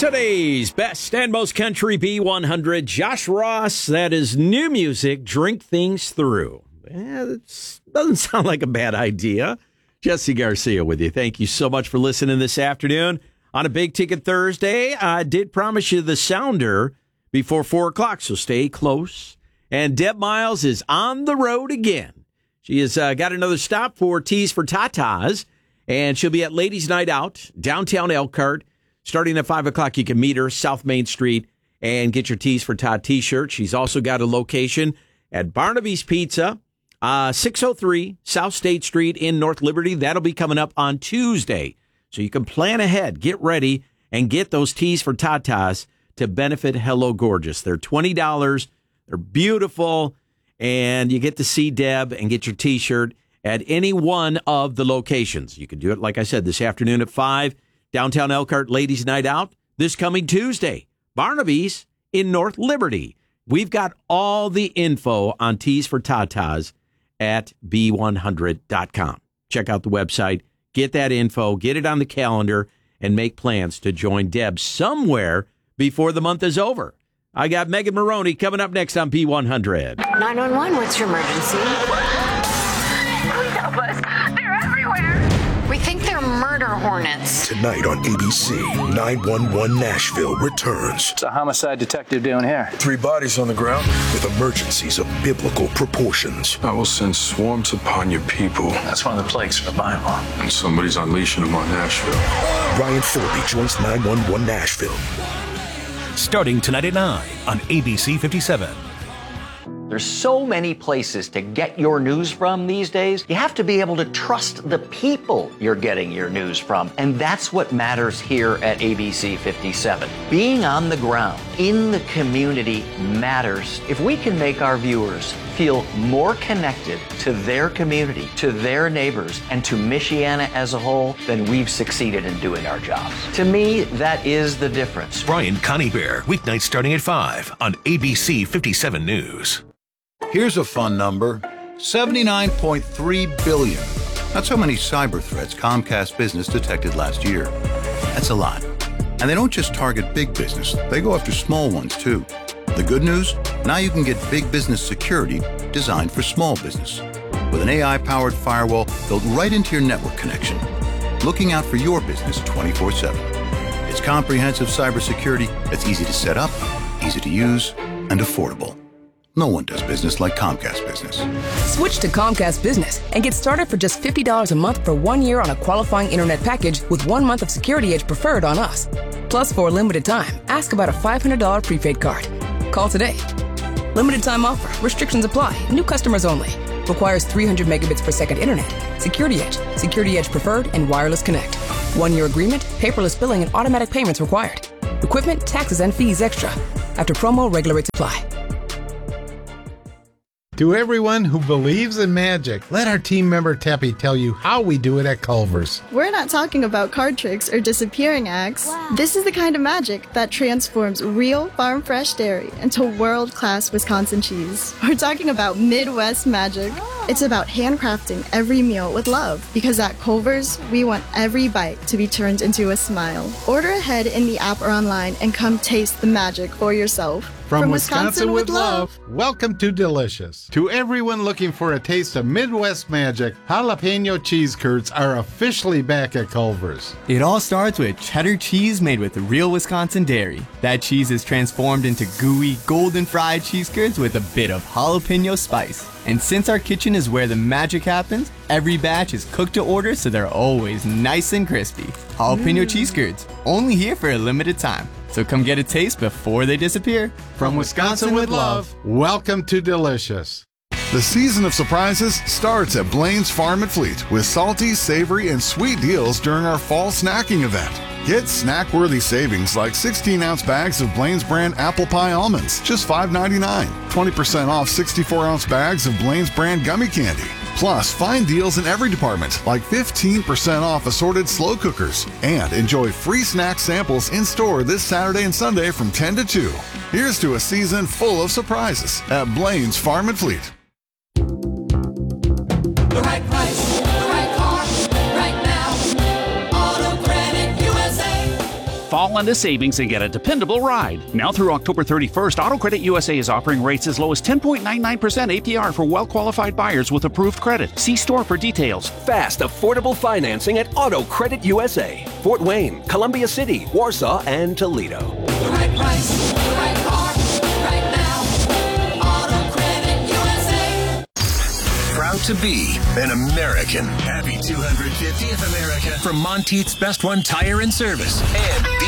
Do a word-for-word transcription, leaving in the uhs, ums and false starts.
Today's best and most country B one hundred, Josh Ross. That is new music, Drink Things Through. Eh, that doesn't sound like a bad idea. Jesse Garcia with you. Thank you so much for listening this afternoon. On a Big Ticket Thursday, I did promise you the sounder before four o'clock, so stay close. And Deb Miles is on the road again. She has uh, got another stop for Tees for Tatas, and she'll be at Ladies Night Out, downtown Elkhart. Starting at five o'clock, you can meet her, South Main Street, and get your Tees for Tot t-shirt. She's also got a location at Barnaby's Pizza, uh, six oh three South State Street in North Liberty. That'll be coming up on Tuesday. So you can plan ahead, get ready, and get those Tees for Tatas to benefit Hello Gorgeous. They're twenty dollars. They're beautiful, and you get to see Deb and get your t-shirt at any one of the locations. You can do it, like I said, this afternoon at five. Downtown Elkhart Ladies Night Out this coming Tuesday. Barnaby's in North Liberty. We've got all the info on Tees for Tatas at B one hundred dot com. Check out the website, get that info, get it on the calendar, and make plans to join Deb somewhere before the month is over. I got Megan Maroney coming up next on B one hundred. nine one one, what's your emergency? Please help us. They're everywhere. We think they're murder hornets. Tonight on A B C, nine one one Nashville returns. What's a homicide detective doing here? Three bodies on the ground with emergencies of biblical proportions. I will send swarms upon your people. That's one of the plagues from the Bible. And somebody's unleashing them on Nashville. Ryan Phillippe joins nine one one Nashville. Starting tonight at nine on A B C fifty-seven. There's so many places to get your news from these days. You have to be able to trust the people you're getting your news from. And that's what matters here at A B C fifty-seven. Being on the ground, in the community, matters. If we can make our viewers feel more connected to their community, to their neighbors, and to Michiana as a whole, then we've succeeded in doing our jobs. To me, that is the difference. Brian Coneybear, weeknights starting at five on A B C fifty-seven News. Here's a fun number, seventy-nine point three billion. That's how many cyber threats Comcast Business detected last year. That's a lot. And they don't just target big business, they go after small ones too. The good news? Now you can get big business security designed for small business. With an A I-powered firewall built right into your network connection. Looking out for your business twenty-four seven. It's comprehensive cybersecurity that's easy to set up, easy to use, and affordable. No one does business like Comcast Business. Switch to Comcast Business and get started for just fifty dollars a month for one year on a qualifying internet package with one month of Security Edge Preferred on us. Plus, for a limited time, ask about a five hundred dollars prepaid card. Call today. Limited time offer. Restrictions apply. New customers only. Requires three hundred megabits per second internet. Security Edge, Security Edge Preferred, and Wireless Connect. One-year agreement, paperless billing, and automatic payments required. Equipment, taxes, and fees extra. After promo, regular rates apply. To everyone who believes in magic, let our team member Teppy tell you how we do it at Culver's. We're not talking about card tricks or disappearing acts. Wow. This is the kind of magic that transforms real farm-fresh dairy into world-class Wisconsin cheese. We're talking about Midwest magic. Oh. It's about handcrafting every meal with love, because at Culver's, we want every bite to be turned into a smile. Order ahead in the app or online and come taste the magic for yourself. From, From Wisconsin, Wisconsin with love, welcome to Delicious. To everyone looking for a taste of Midwest magic, jalapeno cheese curds are officially back at Culver's. It all starts with cheddar cheese made with real Wisconsin dairy. That cheese is transformed into gooey, golden fried cheese curds with a bit of jalapeno spice. And since our kitchen is where the magic happens, every batch is cooked to order so they're always nice and crispy. Jalapeno mm. cheese curds, only here for a limited time. So come get a taste before they disappear. From Wisconsin with love, welcome to Delicious. The season of surprises starts at Blaine's Farm and Fleet with salty, savory, and sweet deals during our fall snacking event. Get snack-worthy savings like sixteen-ounce bags of Blaine's brand apple pie almonds, just five ninety-nine. twenty percent off sixty-four-ounce bags of Blaine's brand gummy candy. Plus, find deals in every department, like fifteen percent off assorted slow cookers. And enjoy free snack samples in-store this Saturday and Sunday from ten to two. Here's to a season full of surprises at Blaine's Farm and Fleet. The right price, the right car, right now. Auto Credit U S A. fall into savings and get a dependable ride. Now through October thirty-first, Auto Credit U S A is offering rates as low as ten point nine nine percent A P R for well-qualified buyers with approved credit. See store for details. Fast, affordable financing at Auto Credit U S A. Fort Wayne, Columbia City, Warsaw, and Toledo. The right price, the right car, right now. Auto Credit U S A. Proud to be an American. Happy two hundred fiftieth America from Monteith's Best One Tire and Service and